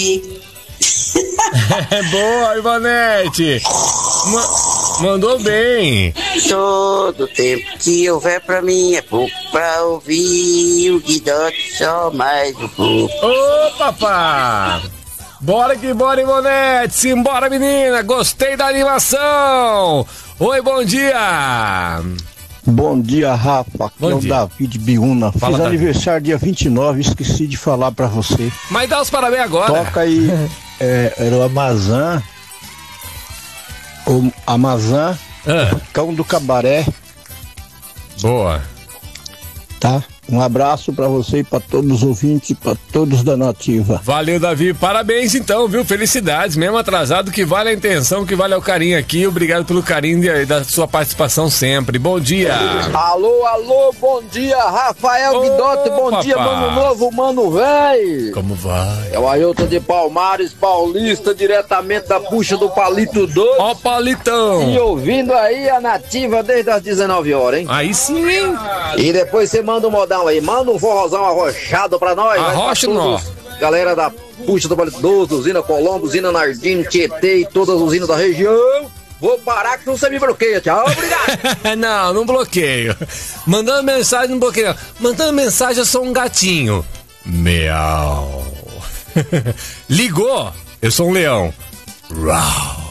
Boa, Ivonete. Mandou bem. Todo tempo que houver pra mim é pouco pra ouvir o Guidote, só mais um pouco. Ô, papá! Bora que bora, Ivonete! Simbora, menina! Gostei da animação! Oi, bom dia! Bom dia, Rafa. Aqui bom é o dia. David Biúna. Fala, Fiz David. aniversário dia 29, esqueci de falar pra você. Mas dá os parabéns agora. Toca aí, era o Amazã. O Amazã, Cão do Cabaré, Boa. tá? Um abraço pra você e pra todos os ouvintes, pra todos da Nativa. Valeu, Davi. Parabéns, então, viu? Felicidades. Mesmo atrasado, que vale a intenção, que vale o carinho aqui. Obrigado pelo carinho da sua participação sempre. Bom dia. Alô, bom dia, Rafael Guidotti, bom dia, mano novo, mano véi. Como vai? É o Ailton de Palmares, paulista, diretamente da puxa do Palito 2. Ó, Palitão. E ouvindo aí a Nativa desde as 19 horas, hein? Aí sim, hein? E depois você manda um modão aí, manda um forrozão arrochado pra nós. Arrocha pra nós. Galera da puxa do Palito 2, usina Colombo, usina Nardim, Tietê e todas as usinas da região. Vou parar que você me bloqueia, tchau, obrigado. Não bloqueio. Mandando mensagem, não bloqueio. Mandando mensagem, eu sou um gatinho. Miau. Ligou, eu sou um leão. Rau.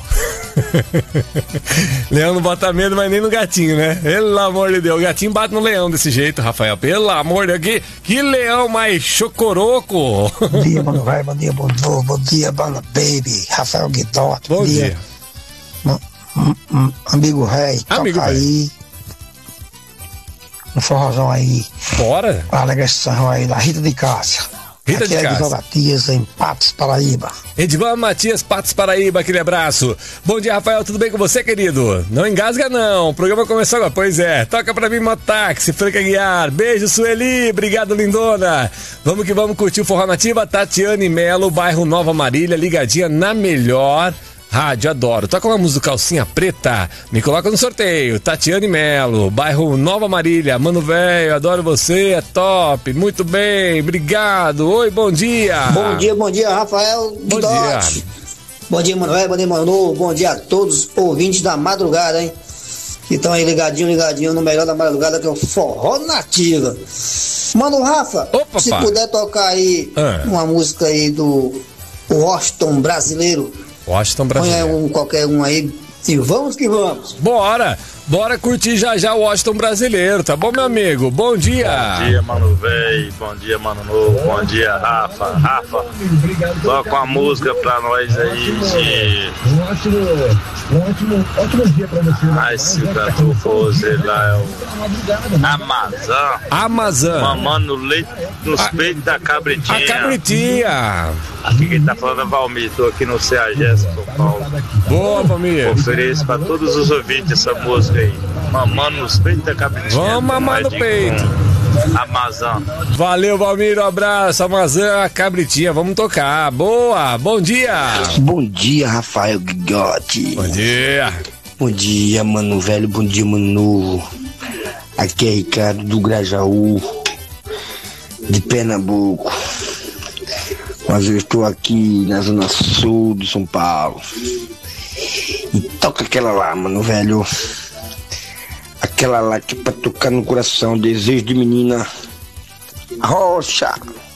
Leão não bota medo, mas nem no gatinho, né? Pelo amor de Deus, o gatinho bate no leão desse jeito, Rafael. Pelo amor de Deus, que leão mais chocoroco. Bom dia, mano, vai, bom dia, bom dia, banda baby, Rafael Guidotti. Bom dia. Amigo rei, toca aí. Um forrozão aí. Bora. A alegação aí da Rita de Cássia. Rita aqui de Cássia. Edival Matias, em Patos, Paraíba. Edival Matias, Patos, Paraíba, aquele abraço. Bom dia, Rafael, tudo bem com você, querido? Não engasga, não. O programa começou agora. Pois é. Toca pra mim, Motáxi, Franca Guiar. Beijo, Sueli. Obrigado, lindona. Vamos que vamos curtir o Forró Nativa. Tatiane Melo, bairro Nova Marília, ligadinha na melhor rádio, adoro. Toca uma música do Calcinha Preta, me coloca no sorteio. Tatiane Melo, bairro Nova Marília. Mano velho, adoro você, é top. Muito bem, obrigado. Oi, bom dia. Bom dia, Rafael Bom Guidotti. dia. Bom dia, mano velho, bom dia, mano. Bom dia a todos os ouvintes da madrugada, hein? Que estão aí ligadinho no melhor da madrugada, que é o Forró Nativa. Mano Rafa, Opa, se pá. puder tocar aí uma música aí do Washington Brasileiro. Washington Brasileiro. Põe qualquer um aí e vamos que vamos. Bora curtir já o Washington Brasileiro, tá bom, meu amigo? Bom dia. Bom dia, mano velho. Bom dia, mano novo. Bom dia, Rafa. Toca uma música pra nós aí de... Ótimo dia pra você. Ai, se o cantor fosse lá, é o Amazã. Mamando leite nos peitos da cabritinha. A cabritinha. Aqui quem tá falando é Valmir, tô aqui no CEAGES, São Paulo. Boa, Valmir. Ofereço pra todos os ouvintes essa música aí. Mamando nos peitos da cabritinha. Vamos mamar no peito. Amazã. Valeu, Valmir, um abraço. Amazã, a cabritinha, vamos tocar. Boa, bom dia. Bom dia, Rafael Guidotti. Bom dia. Bom dia, mano velho, bom dia, mano novo. Aqui é Ricardo do Grajaú, de Pernambuco. Mas eu estou aqui na zona sul de São Paulo. E toca aquela lá, mano velho. Aquela lá que é pra tocar no coração, desejo de menina. Rocha.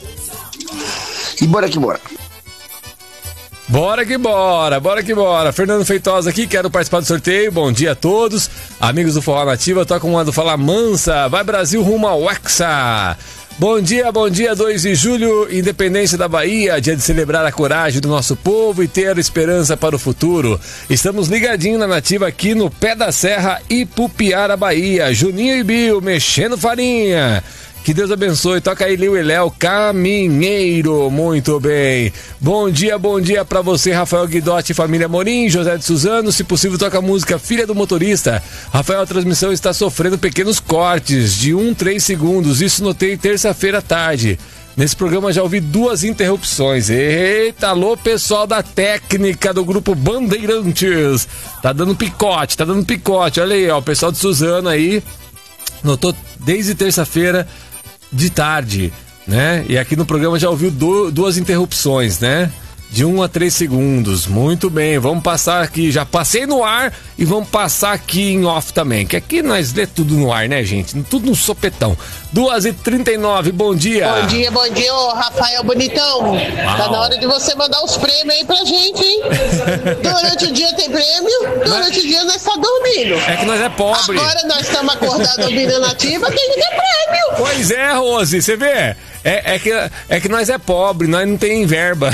E bora que bora. Bora que bora. Fernando Feitosa aqui, quero participar do sorteio. Bom dia a todos. Amigos do Forró Nativa, toca uma do Fala Mansa. Vai Brasil rumo ao Hexa. Bom dia, 2 de julho, Independência da Bahia, dia de celebrar a coragem do nosso povo e ter esperança para o futuro. Estamos ligadinhos na Nativa aqui no Pé da Serra, Ipupiara, Bahia. Juninho e Bill, mexendo farinha. Que Deus abençoe. Toca aí, Liu e Léo, Caminheiro. Muito bem. Bom dia pra você, Rafael Guidotti, família Morim, José de Suzano. Se possível, toca a música Filha do Motorista. Rafael, a transmissão está sofrendo pequenos cortes de 3 segundos. Isso notei terça-feira à tarde. Nesse programa já ouvi 2 interrupções. Eita, alô, pessoal da técnica do grupo Bandeirantes. Tá dando picote. Olha aí, ó, o pessoal de Suzano aí notou desde terça-feira de tarde, né? E aqui no programa já ouviu 2 interrupções, né? de 1 a 3 segundos. Muito bem, vamos passar aqui. Já passei no ar e vamos passar aqui em off também. Que aqui nós lê tudo no ar, né, gente? Tudo no sopetão. 2h39, bom dia. Bom dia, ô Rafael Bonitão. Tá na hora de você mandar os prêmios aí pra gente, hein? Durante o dia tem prêmio, durante o dia nós tá dormindo. É que nós é pobre. Agora nós estamos acordados ouvindo Nativa, tem que ter prêmio. Pois é, Rose, você vê? É que nós é pobre, nós não tem verba.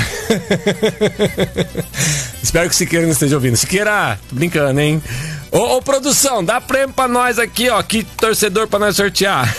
Espero que o Siqueira não esteja ouvindo. Siqueira, tô brincando, hein? Ô, produção, dá prêmio pra nós aqui, ó. Que torcedor pra nós sortear.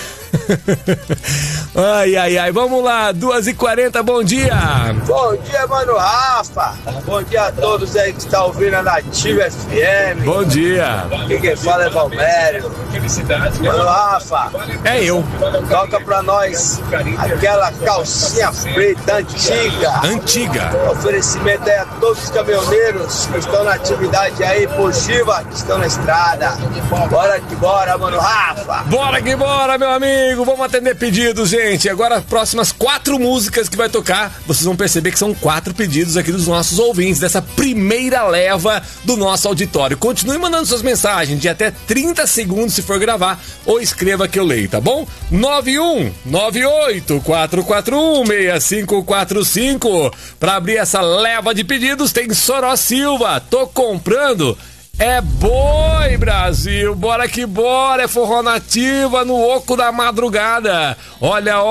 Ai, vamos lá, 2h40, bom dia. Bom dia, mano Rafa. Bom dia a todos aí que estão ouvindo a Nativa FM. Bom dia. Quem fala é Valmério. Mano Rafa, é eu. Toca pra nós aquela calcinha preta antiga. Oferecimento aí a todos os caminhoneiros que estão na atividade aí positiva, que estão na estrada. Bora que bora, mano Rafa. Bora que bora, meu amigo. Vamos atender pedidos, gente. Agora, as próximas 4 músicas que vai tocar, vocês vão perceber que são 4 pedidos aqui dos nossos ouvintes, dessa primeira leva do nosso auditório. Continue mandando suas mensagens de até 30 segundos, se for gravar, ou escreva que eu leio, tá bom? 9198-441-6545. Pra abrir essa leva de pedidos, tem Soró Silva. Tô comprando... É boi, Brasil, bora que bora, é Forró Nativa no oco da madrugada. Olha,